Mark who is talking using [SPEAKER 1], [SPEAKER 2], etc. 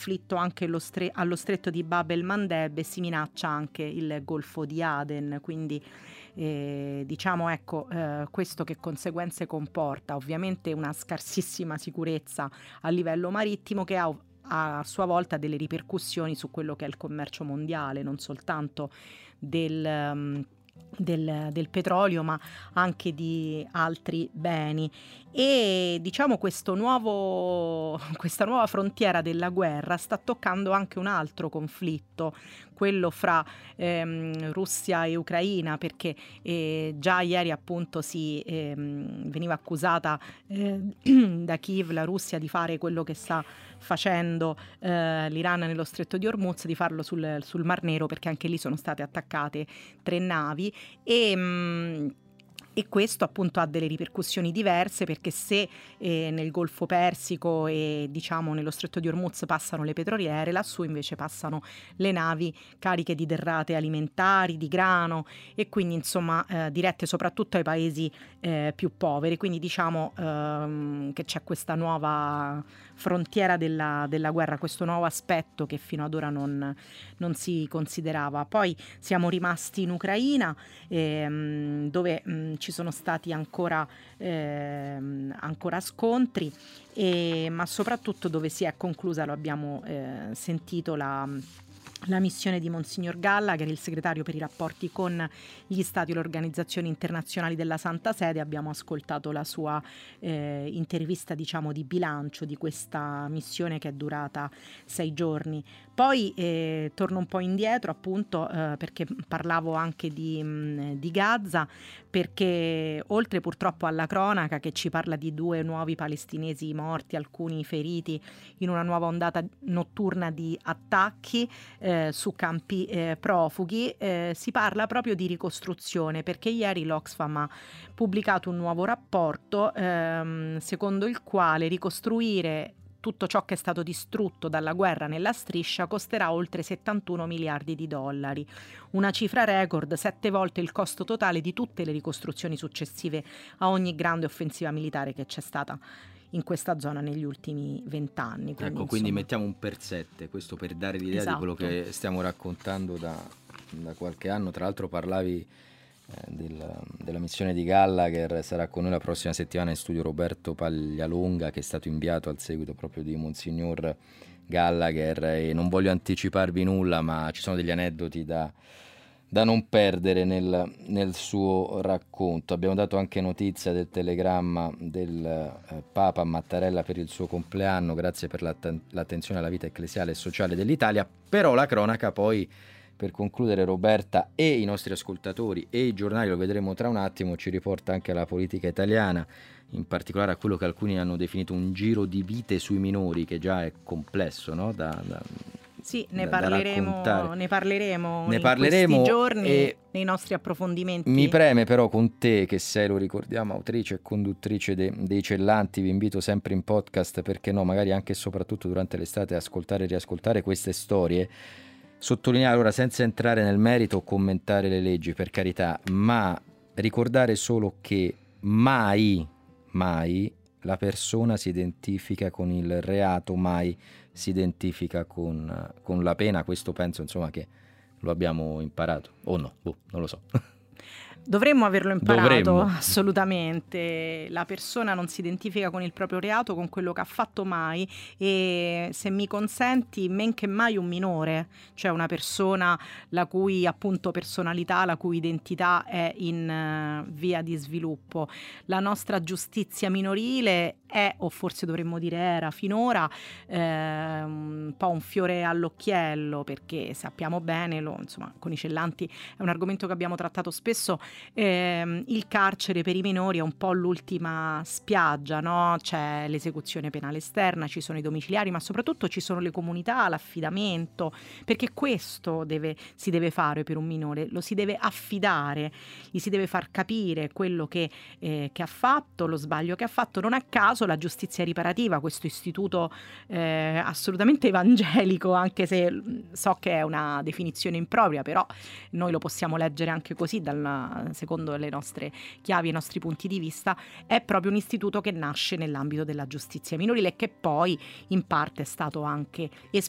[SPEAKER 1] conflitto anche allo stretto di Bab el-Mandeb e si minaccia anche il Golfo di Aden, quindi diciamo ecco questo che conseguenze comporta? Ovviamente una scarsissima sicurezza a livello marittimo che ha a sua volta delle ripercussioni su quello che è il commercio mondiale, non soltanto del petrolio ma anche di altri beni. E diciamo questa nuova frontiera della guerra sta toccando anche un altro conflitto, quello fra Russia e Ucraina, perché già ieri appunto veniva accusata da Kiev la Russia di fare quello che sta facendo l'Iran nello stretto di Hormuz, di farlo sul Mar Nero, perché anche lì sono state attaccate 3 navi e questo appunto ha delle ripercussioni diverse, perché se nel Golfo Persico e diciamo nello stretto di Hormuz passano le petroliere, lassù invece passano le navi cariche di derrate alimentari, di grano, e quindi insomma dirette soprattutto ai paesi più poveri. Quindi diciamo che c'è questa nuova frontiera della guerra, questo nuovo aspetto che fino ad ora non si considerava. Poi siamo rimasti in Ucraina dove ci sono stati ancora scontri, ma soprattutto dove si è conclusa, lo abbiamo sentito, la missione di Monsignor Gallagher, il segretario per i rapporti con gli Stati e le organizzazioni internazionali della Santa Sede. Abbiamo ascoltato la sua intervista, diciamo, di bilancio di questa missione che è durata 6 giorni. Poi torno un po' indietro appunto perché parlavo anche di Gaza, perché oltre purtroppo alla cronaca che ci parla di 2 nuovi palestinesi morti, alcuni feriti in una nuova ondata notturna di attacchi su campi profughi, si parla proprio di ricostruzione, perché ieri l'Oxfam ha pubblicato un nuovo rapporto secondo il quale ricostruire tutto ciò che è stato distrutto dalla guerra nella striscia costerà oltre 71 miliardi di dollari, una cifra record, 7 volte il costo totale di tutte le ricostruzioni successive a ogni grande offensiva militare che c'è stata in questa zona negli ultimi 20 anni.
[SPEAKER 2] Ecco, quindi mettiamo un per 7, questo per dare l'idea di quello che stiamo raccontando da qualche anno. Tra l'altro parlavi della missione di Gallagher. Sarà con noi la prossima settimana in studio Roberto Paglialonga, che è stato inviato al seguito proprio di Monsignor Gallagher, e non voglio anticiparvi nulla, ma ci sono degli aneddoti da non perdere nel suo racconto. Abbiamo dato anche notizia del telegramma del Papa a Mattarella per il suo compleanno, grazie per l'attenzione alla vita ecclesiale e sociale dell'Italia. Però la cronaca poi, per concludere, Roberta, e i nostri ascoltatori e i giornali, lo vedremo tra un attimo, ci riporta anche alla politica italiana, in particolare a quello che alcuni hanno definito un giro di vite sui minori, che già è complesso, no?
[SPEAKER 1] Sì, ne parleremo in questi giorni e nei nostri approfondimenti.
[SPEAKER 2] Mi preme però con te, che sei, lo ricordiamo, autrice e conduttrice dei Cellanti, vi invito sempre in podcast, perché no, magari anche e soprattutto durante l'estate, ascoltare e riascoltare queste storie. Sottolineare ora, senza entrare nel merito o commentare le leggi, per carità, ma ricordare solo che mai la persona si identifica con il reato, mai si identifica con la pena. Questo penso, insomma, che lo abbiamo imparato, o no? Non lo so.
[SPEAKER 1] Dovremmo averlo imparato, assolutamente. La persona non si identifica con il proprio reato, con quello che ha fatto mai, e se mi consenti, men che mai un minore, cioè una persona la cui appunto personalità, la cui identità è in via di sviluppo. La nostra giustizia minorile è, o forse dovremmo dire era finora, un po' un fiore all'occhiello, perché sappiamo bene, insomma, con i Cellanti è un argomento che abbiamo trattato spesso. Il carcere per i minori è un po' l'ultima spiaggia, no? C'è l'esecuzione penale esterna, ci sono i domiciliari, ma soprattutto ci sono le comunità, l'affidamento, perché questo si deve fare per un minore, lo si deve affidare, gli si deve far capire quello che ha fatto, lo sbaglio che ha fatto. Non a caso la giustizia riparativa, questo istituto assolutamente evangelico, anche se so che è una definizione impropria, però noi lo possiamo leggere anche così, secondo le nostre chiavi e i nostri punti di vista, è proprio un istituto che nasce nell'ambito della giustizia minorile e che poi in parte è stato anche